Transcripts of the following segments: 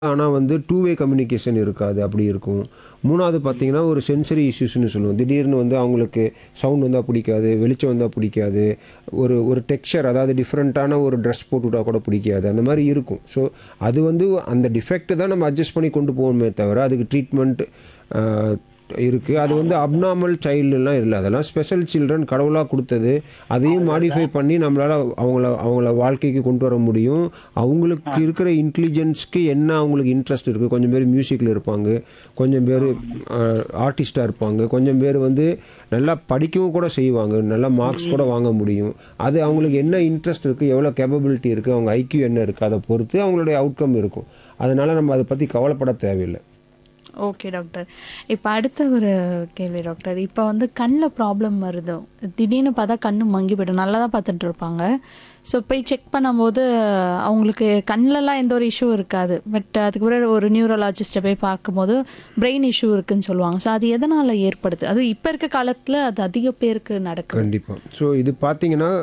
ஆனா வந்து two way communication இருக்காது. அப்படி இருக்கும். 3வது பார்த்தீங்கன்னா, ஒரு சென்சரி இஷ்யூஸ்ன்னு சொல்லுவோம். திடீர்னு வந்து அவங்களுக்கு சவுண்ட் வந்தா பிடிக்காது, வெளிச்சம் வந்தா பிடிக்காது. ஒரு ஒரு டெக்ஸ்சர் அதாவது டிஃபரண்டான ஒரு ட்ரெஸ் போட்டுவிட்டா கூட பிடிக்காது. அந்த மாரி இருக்கும். ஸோ அது வந்து அந்த டிஃபெக்ட் தான் நம்ம அட்ஜஸ்ட் பண்ணி கொண்டு போவோமே தவிர, அதுக்கு ட்ரீட்மெண்ட் அ இருக்கு. அது வந்து அப்நார்மல் சைல்டுலாம் இல்ல. அதெல்லாம் ஸ்பெஷல் சில்ட்ரன் கடவுளா குடுத்தது. அதையும் மாடிஃபை பண்ணி நம்மளால அவங்கள அவங்கள வாழ்க்கைக்கு கொண்டு வர முடியும். அவங்களுக்கு இருக்கிற இன்டெலிஜென்ஸ்க்கு என்ன அவங்களுக்கு இன்ட்ரெஸ்ட் இருக்கு. கொஞ்சம் பேர் மியூசிக்ல இருப்பாங்க. கொஞ்சம் பேரு ஆர்டிஸ்ட்டா இருப்பாங்க. கொஞ்சம் பேர் வந்து நல்லா படிக்கவும் கூட செய்வாங்க. நல்லா மார்க்ஸ் கூட வாங்க முடியும். அது அவங்களுக்கு என்ன இன்ட்ரெஸ்ட் இருக்கு, எவ்வளோ கேப்பபிலிட்டி இருக்கு, அவங்க ஐக்யூ என்ன இருக்கு, அத பொறுத்து அவங்களுடைய அவுட்கம் இருக்கும். அதனால நம்ம அத பத்தி கவலைப்பட தேவையில்ல. Okay doctor. இப்ப அடுத்த ஒரு கேள்வி டாக்டர். இப்ப வந்து கண்ல ப்ராப்ளம் வருது. திடீர்னு பார்த்தா கண்ணு மங்கி போயிடும். நல்லா தான் பார்த்துட்டு இருப்பாங்க. ஸோ போய் செக் பண்ணும்போது அவங்களுக்கு கண்லலாம் எந்த ஒரு இஷ்யூ இருக்காது. பட் அதுக்கு பிறகு ஒரு நியூரலாஜிஸ்ட்டை போய் பார்க்கும்போது பிரெயின் இஷ்யூ இருக்குன்னு சொல்லுவாங்க. ஸோ அது எதனால ஏற்படுது? அதுவும் இப்ப இருக்க காலத்துல அது அதிக பேருக்கு நடக்குது. கண்டிப்பா. ஸோ இது பார்த்தீங்கன்னா,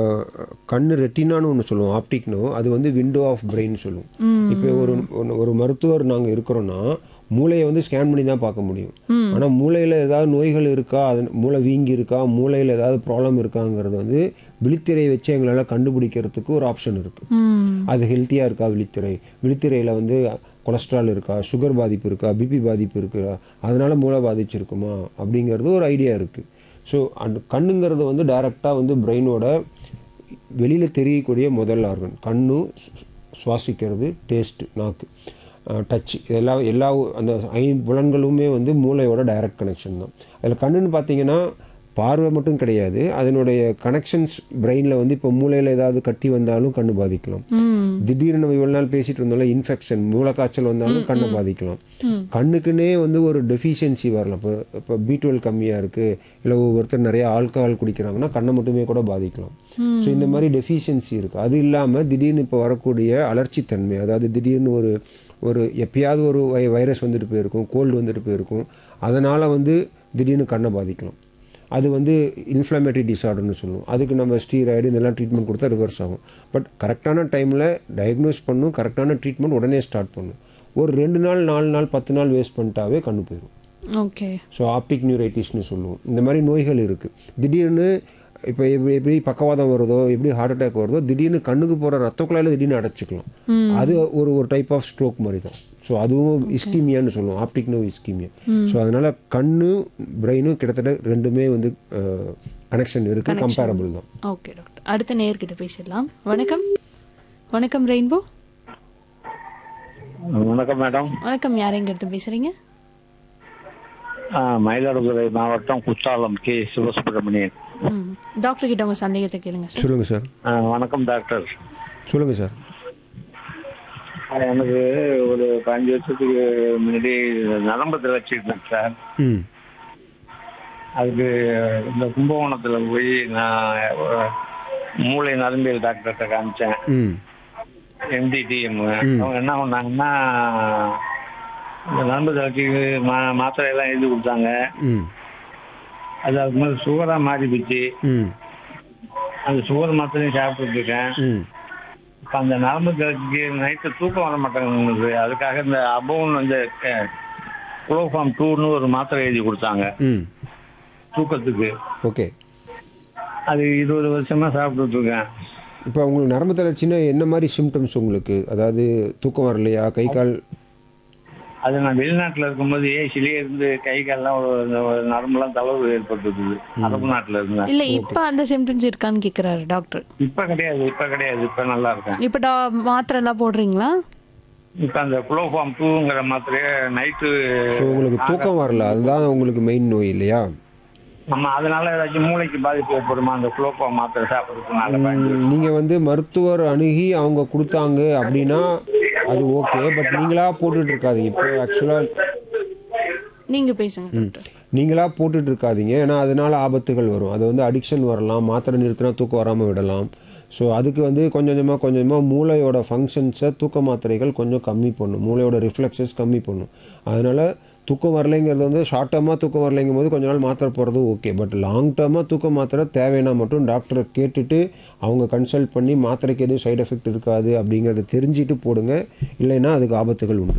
கண்ணு ரெட்டினான்னு ஒண்ணு சொல்லுவோம். Optic nerve. அது வந்து விண்டோ ஆஃப் பிரெயின் சொல்லுவோம். இப்போ ஒரு ஒரு மருத்துவர் நாங்க இருக்கிறோம்னா, மூளைய வந்து ஸ்கேன் பண்ணி தான் பார்க்க முடியும். ஆனா மூளையில ஏதாவது நோய்கள் இருக்கா, அது மூளை வீங்கி இருக்கா, மூளையில ஏதாவது ப்ராப்ளம் இருக்காங்கிறது வந்து விழித்திரையை வச்சு எங்களால கண்டுபிடிக்கிறதுக்கு ஒரு ஆப்ஷன் இருக்கு. அது ஹெல்த்தியா இருக்கா விழித்திரை? விழித்திரையில வந்து கொலஸ்ட்ரால் இருக்கா, சுகர் பாதிப்பு இருக்கா, பிபி பாதிப்பு இருக்கா, அதனால மூளை பாதிச்சிருக்குமா அப்படிங்கிறது ஒரு ஐடியா இருக்கு. ஸோ அந்த கண்ணுங்கிறது வந்து டைரெக்டாக வந்து பிரெயினோட வெளியில் தெரியக்கூடிய முதல் ஆர்கன். கண்ணு, சுவாசிக்கிறது, டேஸ்ட்டு, நாக்கு, டச், எல்லா அந்த ஐம்புலன்களுமே வந்து மூளையோட டைரக்ட் கனெக்ஷன் தான். அதில் கண்ணுன்னு பார்த்தீங்கன்னா பார்வை மட்டும் கிடையாது. அதனுடைய கனெக்ஷன்ஸ் பிரெயினில் வந்து இப்போ மூளையில் ஏதாவது கட்டி வந்தாலும் கண்ணு பாதிக்கலாம். திடீர்னு நம்ம இவ்வளோ நாள் பேசிட்டு இருந்தோம்ல, இன்ஃபெக்ஷன், மூளைக்காய்ச்சல் வந்தாலும் கண்ணை பாதிக்கலாம். கண்ணுக்குன்னே வந்து ஒரு டெஃபிஷியன்சி வரலாம். இப்போ B12 கம்மியாக இருக்குது, இல்லை ஒவ்வொருத்தர் நிறைய ஆல்கஹால் குடிக்கிறாங்கன்னா கண்ணை மட்டுமே கூட பாதிக்கலாம். ஸோ இந்த மாதிரி டெஃபிஷியன்சி இருக்குது. அது இல்லாமல் திடீர்னு இப்போ வரக்கூடிய அலர்ச்சித்தன்மை, அதாவது திடீர்னு ஒரு ஒரு எப்பயாவது ஒரு வைரஸ் வந்துட்டு போயிருக்கும், கோல்டு வந்துட்டு போயிருக்கும். அதனால் வந்து திடீர்னு கண்ணை பாதிக்கலாம். அது வந்து இன்ஃப்ளமேட்டரி டிஸார்டர்னு சொல்லுவோம். அதுக்கு நம்ம ஸ்டீராய்டு இதெல்லாம் ட்ரீட்மெண்ட் கொடுத்தா ரிவர்ஸ் ஆகும். பட் கரெக்டான டைமில் டயக்னோஸ் பண்ணும், கரெக்டான ட்ரீட்மெண்ட் உடனே ஸ்டார்ட் பண்ணும். ஒரு 2 நாள் 4 நாள் 10 நாள் வேஸ்ட் பண்ணிட்டாவே கண்ணு போயிடும். ஓகே. ஸோ ஆப்டிக் நியூரைட்டிஸ்னு சொல்லுவோம். இந்த மாதிரி நோய்கள் இருக்குது. திடீர்னு இப்போ எப்படி பக்கவாதம் வருதோ, எப்படி ஹார்ட் அட்டாக் வருதோ, திடீர்னு கண்ணுக்கு போகிற ரத்த குழாயில் திடீர்னு அடைச்சிக்கலாம். அது ஒரு ஒரு டைப் ஆஃப் ஸ்ட்ரோக் மாதிரி தான். ஸோ அதுவும் இஸ்கீமியான்னு சொல்லுவோம். Optic nerve ischaemia. ஸோ அதனால் கண்ணு, பிரெயினும் கிட்டத்தட்ட ரெண்டுமே வந்து கனெக்ஷன் இருக்குது, கம்பேரபிள் தான். Okay doctor. அடுத்த நேயர்கிட்ட பேசிடலாம். வணக்கம். வணக்கம் ரெயின்போ. வணக்கம் மேடம். வணக்கம். யாரைங்கிறது பேசுறீங்க? மயிலாடுதுறை மாவட்டம் குற்றாலம் கே சிவசுப்பிரமணியன். டாக்டர் கிட்ட உங்க சந்தேகத்தை கேளுங்க சார். சொல்லுங்கள் சார். வணக்கம் டாக்டர். சொல்லுங்கள் சார். எனக்கு ஒரு 5 வருஷத்துக்கு முன்னாடி நரம்பு தளர்ச்சி இருந்தேன் சார். ம் அதுக்கு இந்த கும்பகோணத்தில் போய் நான் மூளை நரம்பியல் டாக்டர்கிட்ட காமிச்சேன். ம் MDTM. அவங்க என்ன பண்ணாங்கன்னா, இந்த நரம்பு தளர்ச்சிக்கு மாத்திரையெல்லாம் எழுதி கொடுத்தாங்க. ம் அது அதுக்கு மேலே சுகராக மாறி போச்சு. ம் அந்த சுகர் மாத்திரையும் சாப்பிட்டுட்டு இருக்கேன். ம் இப்போ அந்த நரம்பு தளர்ச்சிக்கு நைட்டு தூக்கம் வர மாட்டேங்குது. அதுக்காக இந்த அபோன் வந்து குளோஃபார்ம் 2ன்னு ஒரு மாத்திரை எழுதி கொடுத்தாங்க ம் தூக்கத்துக்கு. ஓகே. அது 20 வருஷமா சாப்பிட்டுட்டு இருக்கேன். இப்போ உங்களுக்கு நரம்பு தளர்ச்சின்னா என்ன மாதிரி சிம்டம்ஸ் உங்களுக்கு? அதாவது தூக்கம் வரலையா, கை கால்? அது நான் வெளிநாட்டில் இருக்கும்போது ஏசிலேயே இருந்து கை கால்லாம் ஒரு நரம்புலாம் தளர்வு ஏற்பட்டுருக்குது. அரபு நாட்டில் இருந்தேன். இல்ல இப்ப அந்த சிம்டம்ஸ் இருக்கான்னு கேக்குறாரு டாக்டர். இப்போ கிடையாது. இப்போ நல்லா இருக்கேன். இப்ப மாத்திரை எல்லாம் போடுறீங்களா? இப்போ அந்த குளோஃபார்ம் 2ங்கிற மாத்திரையை நைட்டு. ஸோ உங்களுக்கு தூக்கம் வரல, அதுதான் உங்களுக்கு மெயின் நோய் இல்லையா? நம்ம அதனால ஏதாச்சும் மூளைக்கு பாதிப்பு ஏற்படுமா அந்த குளோஃபார்ம் மாத்திரை சாப்பிட்றதுனால? நீங்கள் வந்து மருத்துவர் அணுகி அவங்க கொடுத்தாங்க அப்படின்னா அது ஓகே. பட் நீங்களாக போட்டுட்டு இருக்காதீங்க. இப்போ ஆக்சுவலாக நீங்க பேசுங்க டாக்டர். நீங்களாக போட்டுட்டு இருக்காதீங்க. ஏன்னா அதனால ஆபத்துகள் வரும். அது வந்து அடிக்ஷன் வரலாம், மாத்திரை நிறுத்தினா தூக்கம் வராமல் விடலாம். ஸோ அதுக்கு வந்து கொஞ்சம் கொஞ்சமாக மூளையோட ஃபங்க்ஷன்ஸை தூக்க மாத்திரைகள் கொஞ்சம் கம்மி பண்ணும், மூளையோட ரிஃப்ளெக்ஸஸ் கம்மி பண்ணும். அதனால் தூக்கம் வரலைங்கிறது வந்து ஷார்ட் டேர்மாக தூக்கம் வரலைங்கும் போது கொஞ்ச நாள் மாத்திரை போடுறது ஓகே. பட் லாங் டேர்மாக தூக்க மாத்திரை தேவைன்னா மட்டும் டாக்டரை கேட்டுட்டு அவங்க கன்சல்ட் பண்ணி மாத்திரைக்கு எதுவும் சைடு எஃபெக்ட் இருக்காது அப்படிங்கிறத தெரிஞ்சுட்டு போடுங்க. இல்லைன்னா அதுக்கு ஆபத்துகள் உண்டு.